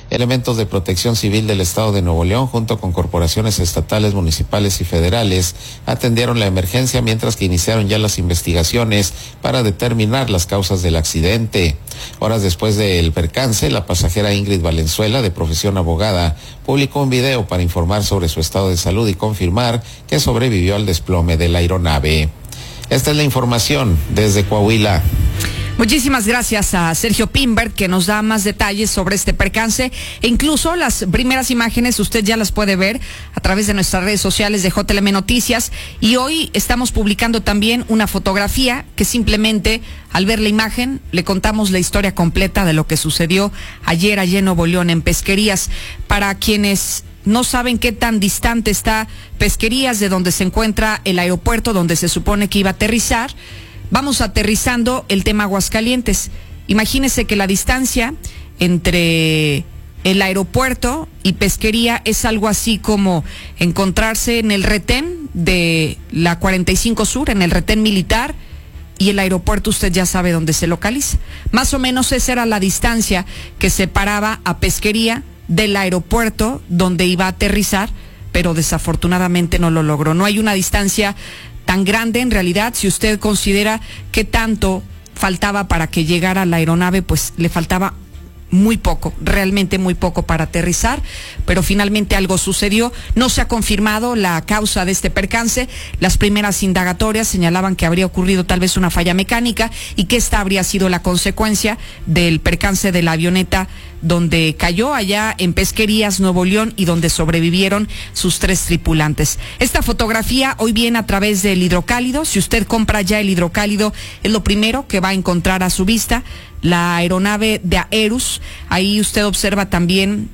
Elementos de Protección Civil del Estado de Nuevo León, junto con corporaciones estatales, municipales y federales, atendieron la emergencia, mientras que iniciaron ya las investigaciones para determinar las causas del accidente. Horas después del percance, la pasajera Ingrid Valenzuela, de profesión abogada, publicó un video para informar sobre su estado de salud y confirmar que sobrevivió al desplome de la aeronave. Esta es la información desde Coahuila. Muchísimas gracias a Sergio Pimbert, que nos da más detalles sobre este percance, e incluso las primeras imágenes usted ya las puede ver a través de nuestras redes sociales de JLM Noticias, y hoy estamos publicando también una fotografía que simplemente al ver la imagen le contamos la historia completa de lo que sucedió ayer allá en Nuevo León en Pesquerías. Para quienes no saben qué tan distante está Pesquerías de donde se encuentra el aeropuerto donde se supone que iba a aterrizar, vamos aterrizando el tema Aguascalientes. Imagínese que la distancia entre el aeropuerto y Pesquería es algo así como encontrarse en el retén de la 45 Sur, en el retén militar, y el aeropuerto usted ya sabe dónde se localiza. Más o menos esa era la distancia que separaba a Pesquería del aeropuerto donde iba a aterrizar, pero desafortunadamente no lo logró. No hay una distancia tan grande en realidad. Si usted considera que tanto faltaba para que llegara la aeronave, pues le faltaba muy poco, realmente muy poco para aterrizar, pero finalmente algo sucedió. No se ha confirmado la causa de este percance. Las primeras indagatorias señalaban que habría ocurrido tal vez una falla mecánica y que esta habría sido la consecuencia del percance de la avioneta donde cayó allá en Pesquerías, Nuevo León, y donde sobrevivieron sus 3 tripulantes. Esta fotografía hoy viene a través del hidrocálido. Si usted compra ya el hidrocálido, es lo primero que va a encontrar a su vista, la aeronave de Aerus. Ahí usted observa también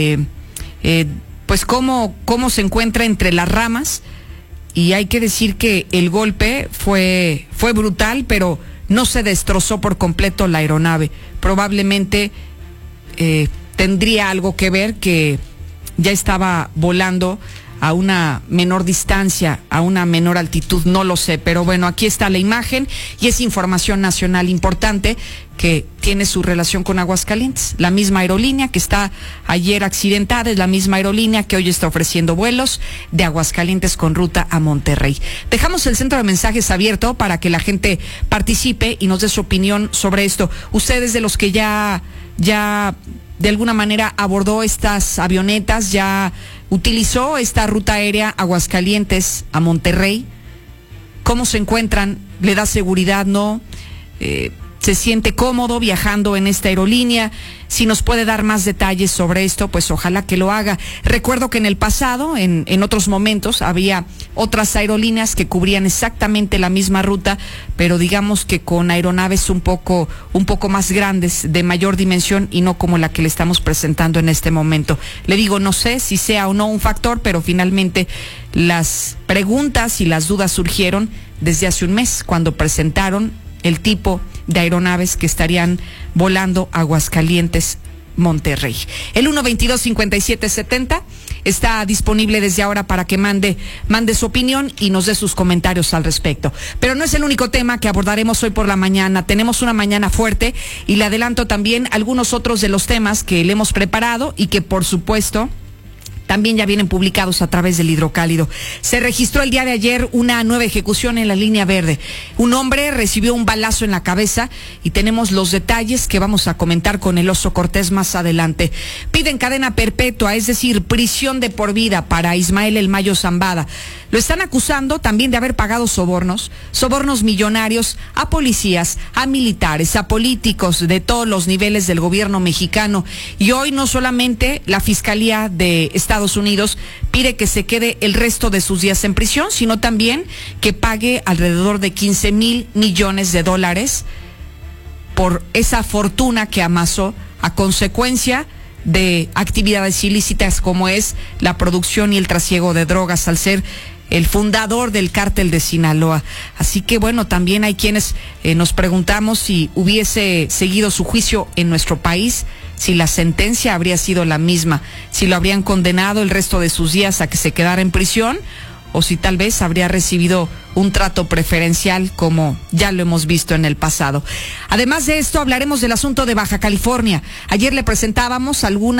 pues cómo se encuentra entre las ramas, y hay que decir que el golpe fue brutal, pero no se destrozó por completo la aeronave. Probablemente tendría algo que ver que ya estaba volando a una menor distancia, a una menor altitud, no lo sé, pero bueno, aquí está la imagen y es información nacional importante que tiene su relación con Aguascalientes. La misma aerolínea que está ayer accidentada es la misma aerolínea que hoy está ofreciendo vuelos de Aguascalientes con ruta a Monterrey. Dejamos el centro de mensajes abierto para que la gente participe y nos dé su opinión sobre esto. Ustedes, de los que ya de alguna manera abordó estas avionetas, ya utilizó esta ruta aérea Aguascalientes a Monterrey, ¿cómo se encuentran? ¿Le da seguridad? ¿No? ¿Se siente cómodo viajando en esta aerolínea? Si nos puede dar más detalles sobre esto, pues ojalá que lo haga. Recuerdo que en el pasado, en otros momentos, había otras aerolíneas que cubrían exactamente la misma ruta, pero digamos que con aeronaves un poco más grandes, de mayor dimensión, y no como la que le estamos presentando en este momento. Le digo, no sé si sea o no un factor, pero finalmente las preguntas y las dudas surgieron desde hace un mes, cuando presentaron el tipo de aeronaves que estarían volando Aguascalientes, Monterrey. El 122-5770 está disponible desde ahora para que mande su opinión y nos dé sus comentarios al respecto. Pero no es el único tema que abordaremos hoy por la mañana. Tenemos una mañana fuerte y le adelanto también algunos otros de los temas que le hemos preparado y que, por supuesto, también ya vienen publicados a través del hidrocálido. Se registró el día de ayer una nueva ejecución en la línea verde. Un hombre recibió un balazo en la cabeza y tenemos los detalles que vamos a comentar con el Oso Cortés más adelante. Piden cadena perpetua, es decir, prisión de por vida para Ismael El Mayo Zambada. Lo están acusando también de haber pagado sobornos millonarios a policías, a militares, a políticos de todos los niveles del gobierno mexicano. Y hoy no solamente la Fiscalía de Estados Unidos pide que se quede el resto de sus días en prisión, sino también que pague alrededor de $15,000 millones por esa fortuna que amasó a consecuencia de actividades ilícitas como es la producción y el trasiego de drogas, al ser el fundador del cártel de Sinaloa. Así que bueno, también hay quienes nos preguntamos si hubiese seguido su juicio en nuestro país, si la sentencia habría sido la misma, si lo habrían condenado el resto de sus días a que se quedara en prisión, o si tal vez habría recibido un trato preferencial como ya lo hemos visto en el pasado. Además de esto, hablaremos del asunto de Baja California. Ayer le presentábamos algunas